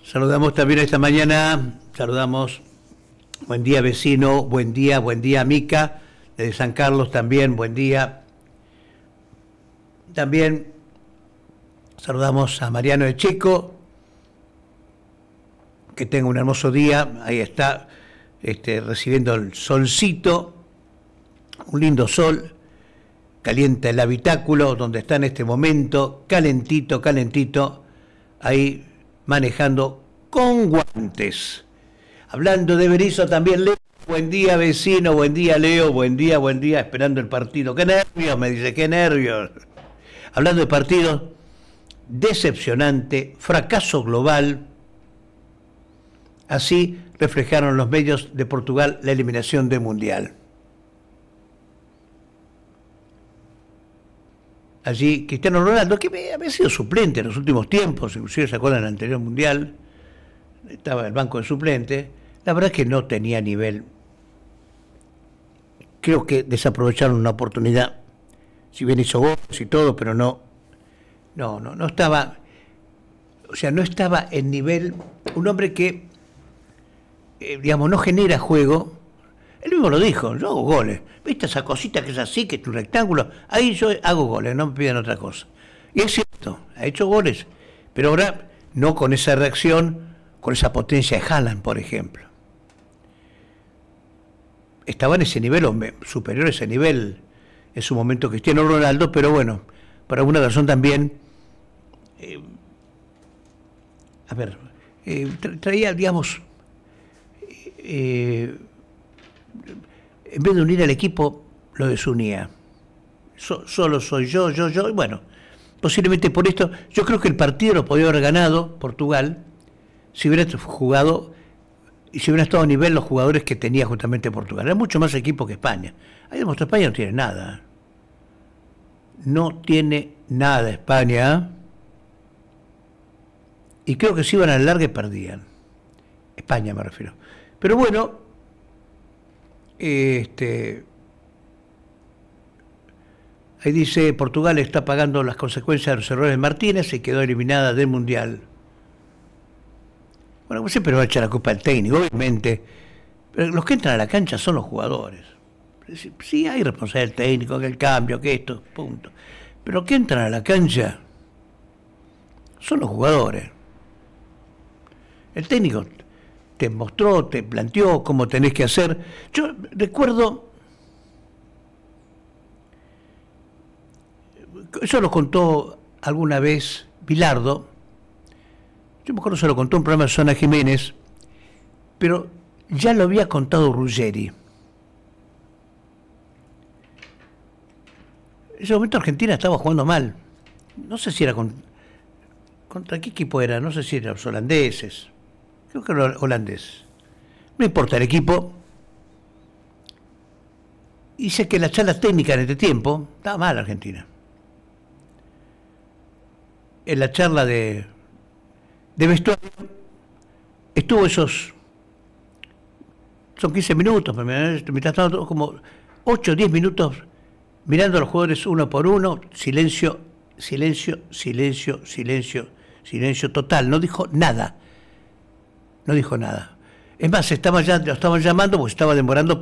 Saludamos también esta mañana, saludamos, buen día vecino, buen día Mica, desde San Carlos también, buen día. También saludamos a Mariano de Chico, que tenga un hermoso día, ahí está, recibiendo el solcito, un lindo sol, calienta el habitáculo donde está en este momento, calentito, ahí manejando con guantes. Hablando de Berizzo también, Leo, buen día vecino, buen día Leo, buen día, esperando el partido. Qué nervios, me dice, qué nervios. Hablando de partidos, decepcionante, fracaso global. Así reflejaron los medios de Portugal la eliminación del Mundial. Allí Cristiano Ronaldo, que había sido suplente en los últimos tiempos, inclusive se acuerdan del anterior Mundial, estaba en el banco de suplente, la verdad es que no tenía nivel. Creo que desaprovecharon una oportunidad, si bien hizo goles y todo, pero no estaba, o sea, no estaba en nivel, un hombre que, no genera juego. Él mismo lo dijo, yo hago goles. ¿Viste esa cosita que es así, que es un rectángulo? Ahí yo hago goles, no me pidan otra cosa. Y es cierto, ha hecho goles, pero ahora no con esa reacción, con esa potencia de Haaland, por ejemplo. Estaba en ese nivel, o superior a ese nivel, en su momento Cristiano Ronaldo, pero bueno, por alguna razón también, traía, digamos, en vez de unir al equipo, lo desunía. Solo soy yo, y bueno, posiblemente por esto, yo creo que el partido lo podía haber ganado Portugal si hubiera jugado y si hubieran estado a nivel los jugadores que tenía justamente Portugal. Era mucho más equipo que España. Ahí demostró, España no tiene nada. No tiene nada España. Y creo que si iban a la larga perdían. España me refiero. Pero bueno, ahí dice, Portugal está pagando las consecuencias de los errores de Martínez y quedó eliminada del Mundial. Bueno, siempre va a echar la culpa al técnico, obviamente, pero los que entran a la cancha son los jugadores. Sí hay responsabilidad del técnico, que el cambio, que esto, punto. Pero los que entran a la cancha son los jugadores. El técnico te mostró, te planteó cómo tenés que hacer. Yo recuerdo, eso lo contó alguna vez Bilardo, yo me acuerdo se lo contó en un programa de Susana Jiménez, pero ya lo había contado Ruggeri. En ese momento Argentina estaba jugando mal. No sé si era contra qué equipo era, no sé si eran los holandeses. Creo que era holandés. No importa el equipo. Dice que la charla técnica en este tiempo estaba mal Argentina. En la charla de vestuario estuvo son 15 minutos, mientras tanto como 8 o 10 minutos mirando a los jugadores uno por uno, silencio total, no dijo nada. Es más, lo estaban llamando porque estaba demorando